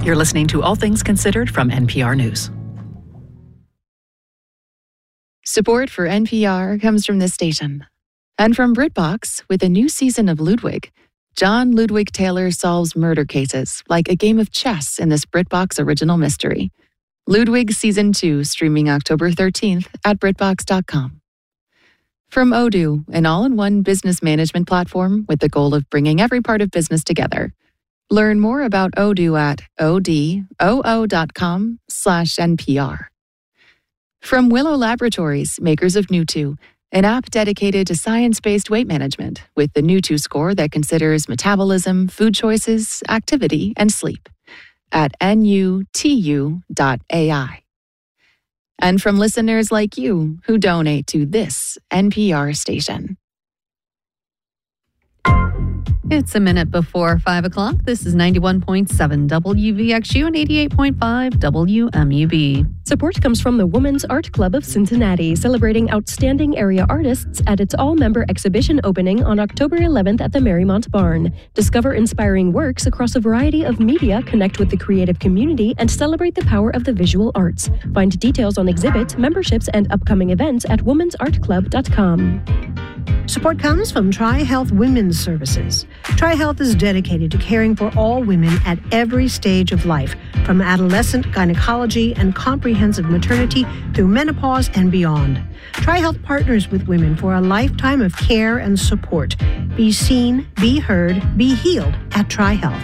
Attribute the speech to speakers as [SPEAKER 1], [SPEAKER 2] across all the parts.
[SPEAKER 1] You're listening to All Things Considered from NPR News.
[SPEAKER 2] Support for NPR comes from this station. And from BritBox, with a new season of Ludwig, John Ludwig Taylor solves murder cases like a game of chess in this BritBox original mystery. Ludwig Season 2, streaming October 13th at BritBox.com. From Odoo, an all-in-one business management platform with the goal of bringing every part of business together. Learn more about Odoo at odoo.com/NPR. From Willow Laboratories, makers of Newtwo, an app dedicated to science-based weight management with the Newtwo score that considers metabolism, food choices, activity, and sleep at nutu.ai. And from listeners like you who donate to this NPR station.
[SPEAKER 3] It's a minute before 5 o'clock. This is 91.7 WVXU and 88.5 WMUB.
[SPEAKER 4] Support comes from the Women's Art Club of Cincinnati, celebrating outstanding area artists at its all-member exhibition opening on October 11th at the Marymount Barn. Discover inspiring works across a variety of media, connect with the creative community, and celebrate the power of the visual arts. Find details on exhibits, memberships, and upcoming events at womensartclub.com.
[SPEAKER 5] Support comes from TriHealth Women's Services. TriHealth is dedicated to caring for all women at every stage of life, from adolescent gynecology and comprehensive maternity through menopause and beyond. TriHealth partners with women for a lifetime of care and support. Be seen, be heard, be healed at TriHealth.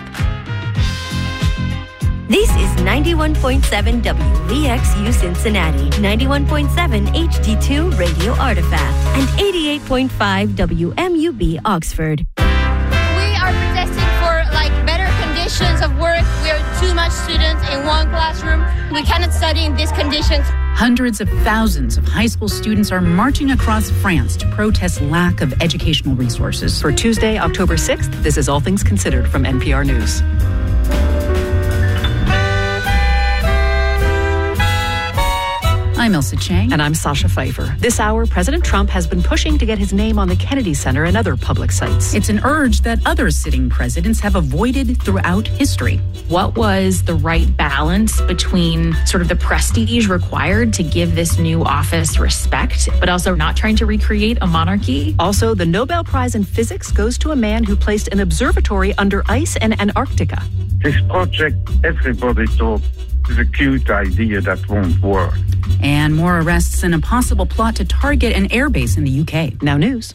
[SPEAKER 6] This is 91.7 WVXU Cincinnati, 91.7 HD2 Radio Artifact, and 88.5 WMUB Oxford.
[SPEAKER 7] We are protesting for better conditions of work. We are too much students in one classroom. We cannot study in these conditions.
[SPEAKER 8] Hundreds of thousands of high school students are marching across France to protest lack of educational resources.
[SPEAKER 1] For Tuesday, October 6th, this is All Things Considered from NPR News.
[SPEAKER 8] I'm Elsa Chang.
[SPEAKER 1] And I'm Sasha Pfeiffer. This hour, President Trump has been pushing to get his name on the Kennedy Center and other public sites.
[SPEAKER 8] It's an urge that other sitting presidents have avoided throughout history.
[SPEAKER 9] What was the right balance between sort of the prestige required to give this new office respect, but also not trying to recreate a monarchy?
[SPEAKER 1] Also, the Nobel Prize in Physics goes to a man who placed an observatory under ice in Antarctica.
[SPEAKER 10] This project, everybody thought, is a cute idea that won't work.
[SPEAKER 8] And more arrests and a possible plot to target an airbase in the UK.
[SPEAKER 1] Now news.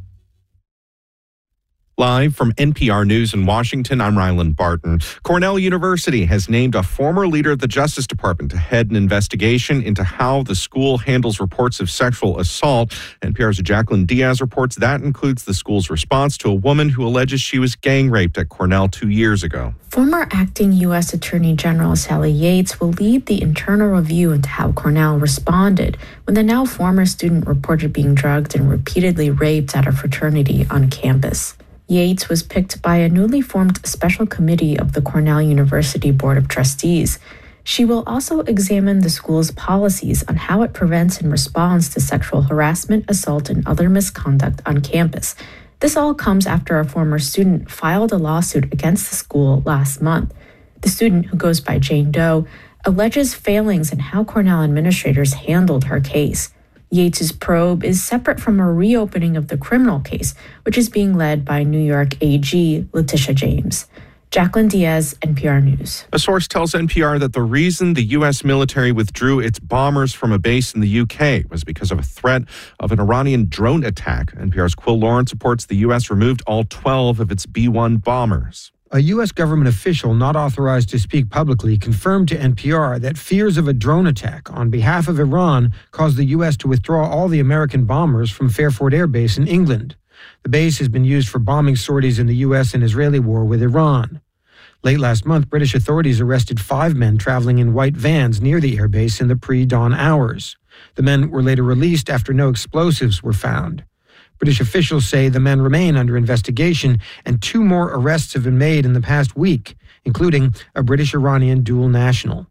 [SPEAKER 11] Live from NPR News in Washington, I'm Ryland Barton. Cornell University has named a former leader of the Justice Department to head an investigation into how the school handles reports of sexual assault. NPR's Jacqueline Diaz reports that includes the school's response to a woman who alleges she was gang raped at Cornell 2 years ago.
[SPEAKER 12] Former acting U.S. Attorney General Sally Yates will lead the internal review into how Cornell responded when the now former student reported being drugged and repeatedly raped at a fraternity on campus. Yates was picked by a newly formed special committee of the Cornell University Board of Trustees. She will also examine the school's policies on how it prevents and responds to sexual harassment, assault, and other misconduct on campus. This all comes after a former student filed a lawsuit against the school last month. The student, who goes by Jane Doe, alleges failings in how Cornell administrators handled her case. Yates's probe is separate from a reopening of the criminal case, which is being led by New York AG Letitia James. Jacqueline Diaz, NPR News.
[SPEAKER 11] A source tells NPR that the reason the U.S. military withdrew its bombers from a base in the U.K. was because of a threat of an Iranian drone attack. NPR's Quill Lawrence reports the U.S. removed all 12 of its B-1 bombers.
[SPEAKER 13] A U.S. government official not authorized to speak publicly confirmed to NPR that fears of a drone attack on behalf of Iran caused the U.S. to withdraw all the American bombers from Fairford Air Base in England. The base has been used for bombing sorties in the U.S. and Israeli war with Iran. Late last month, British authorities arrested 5 men traveling in white vans near the airbase in the pre-dawn hours. The men were later released after no explosives were found. British officials say the men remain under investigation, and 2 more arrests have been made in the past week, including a British-Iranian dual national.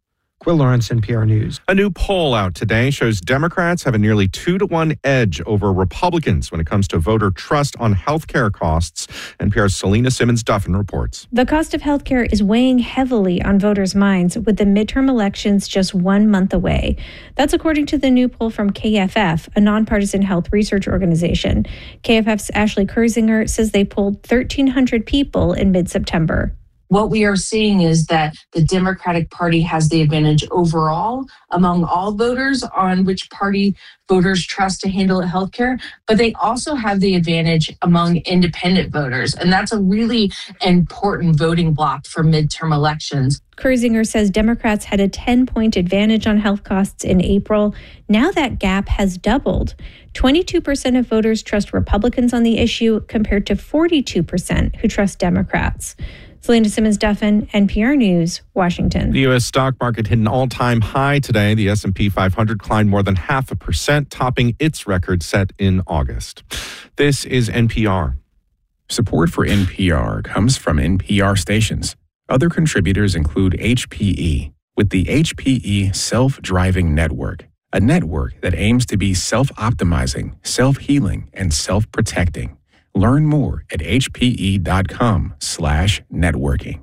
[SPEAKER 13] Will Lawrence, NPR News.
[SPEAKER 11] A new poll out today shows Democrats have a nearly 2-to-1 edge over Republicans when it comes to voter trust on health care costs. NPR's Selena Simmons-Duffin reports.
[SPEAKER 14] The cost of health care is weighing heavily on voters' minds with the midterm elections just 1 month away. That's according to the new poll from KFF, a nonpartisan health research organization. KFF's Ashley Kurzinger says they polled 1,300 people in mid-September.
[SPEAKER 15] What we are seeing is that the Democratic Party has the advantage overall among all voters on which party voters trust to handle healthcare, but they also have the advantage among independent voters. And that's a really important voting block for midterm elections.
[SPEAKER 14] Kurzinger says Democrats had a 10-point advantage on health costs in April. Now that gap has doubled. 22% of voters trust Republicans on the issue compared to 42% who trust Democrats. Selena Simmons-Duffin, NPR News, Washington.
[SPEAKER 11] The U.S. stock market hit an all-time high today. The S&P 500 climbed more than 0.5%, topping its record set in August. This is NPR.
[SPEAKER 16] Support for NPR comes from NPR stations. Other contributors include HPE, with the HPE Self-Driving Network, a network that aims to be self-optimizing, self-healing, and self-protecting. Learn more at hpe.com/networking.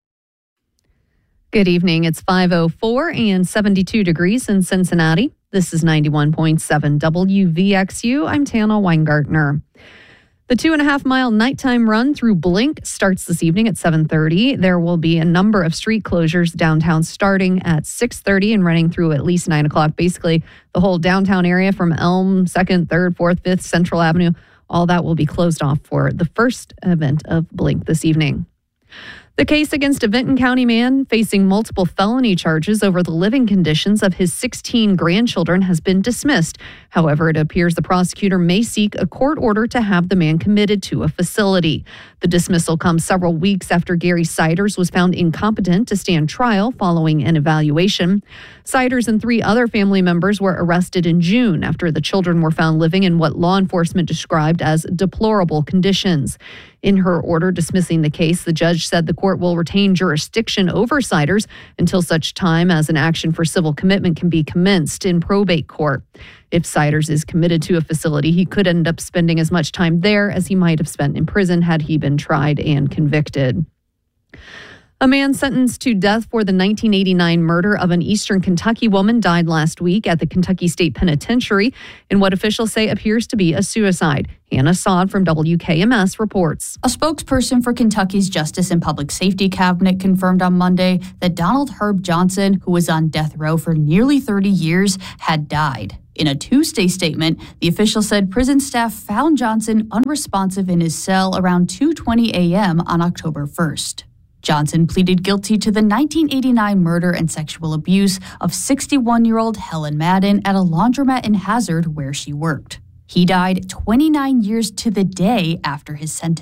[SPEAKER 3] Good evening. It's 5:04 and 72 degrees in Cincinnati. This is 91.7 WVXU. I'm Tana Weingartner. The 2.5-mile nighttime run through Blink starts this evening at 7:30. There will be a number of street closures downtown starting at 6:30 and running through at least 9 o'clock. Basically, the whole downtown area from Elm, 2nd, 3rd, 4th, 5th, Central Avenue, all that will be closed off for the first event of Blink this evening. The case against a Vinton County man facing multiple felony charges over the living conditions of his 16 grandchildren has been dismissed. However, it appears the prosecutor may seek a court order to have the man committed to a facility. The dismissal comes several weeks after Gary Siders was found incompetent to stand trial following an evaluation. Siders and 3 other family members were arrested in June after the children were found living in what law enforcement described as deplorable conditions. In her order dismissing the case, the judge said the court will retain jurisdiction over Siders until such time as an action for civil commitment can be commenced in probate court. If Siders is committed to a facility, he could end up spending as much time there as he might have spent in prison had he been tried and convicted. A man sentenced to death for the 1989 murder of an Eastern Kentucky woman died last week at the Kentucky State Penitentiary in what officials say appears to be a suicide. Hannah Saad from WKMS reports.
[SPEAKER 17] A spokesperson for Kentucky's Justice and Public Safety Cabinet confirmed on Monday that Donald Herb Johnson, who was on death row for nearly 30 years, had died. In a Tuesday statement, the official said prison staff found Johnson unresponsive in his cell around 2:20 a.m. on October 1st. Johnson pleaded guilty to the 1989 murder and sexual abuse of 61-year-old Helen Madden at a laundromat in Hazard where she worked. He died 29 years to the day after his sentence.